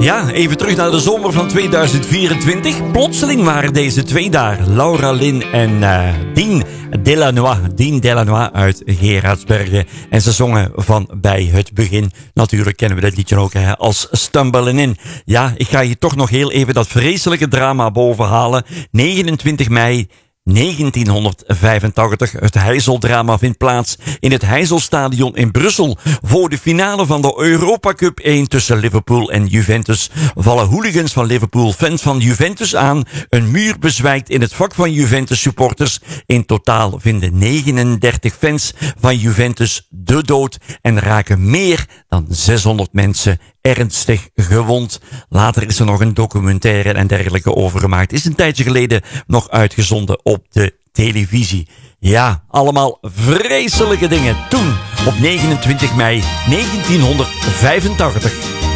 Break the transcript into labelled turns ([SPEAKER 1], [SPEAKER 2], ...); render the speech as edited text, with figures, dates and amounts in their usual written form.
[SPEAKER 1] Ja, even terug naar de zomer van 2024. Plotseling waren deze twee daar. Laura Lynn en Dean Delanois uit Gerardsbergen. En ze zongen van bij het begin. Natuurlijk kennen we dat liedje ook als Stumbling In. Ja, ik ga hier toch nog heel even dat vreselijke drama bovenhalen. 29 mei 1985. Het Heizeldrama vindt plaats in het Heizelstadion in Brussel. Voor de finale van de Europa Cup 1 tussen Liverpool en Juventus vallen hooligans van Liverpool fans van Juventus aan. Een muur bezwijkt in het vak van Juventus supporters. In totaal vinden 39 fans van Juventus de dood en raken meer dan 600 mensen ernstig gewond. Later is er nog een documentaire en dergelijke over gemaakt. Is een tijdje geleden nog uitgezonden op de televisie. Ja, allemaal vreselijke dingen. Toen, op 29 mei 1985.